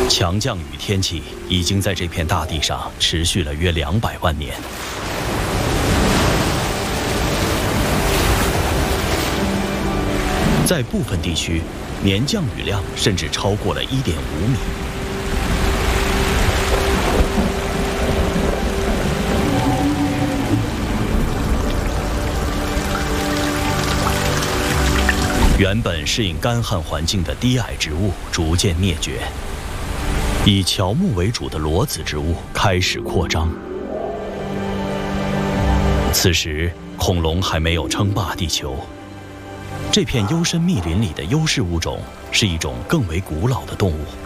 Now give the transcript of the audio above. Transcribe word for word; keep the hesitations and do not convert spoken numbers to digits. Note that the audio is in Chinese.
强降雨天气已经在这片大地上持续了约两百万年。在部分地区，年降雨量甚至超过了一点五米。原本适应干旱环境的低矮植物逐渐灭绝，以乔木为主的裸子植物开始扩张。此时，恐龙还没有称霸地球。这片优深密林里的优势物种是一种更为古老的动物。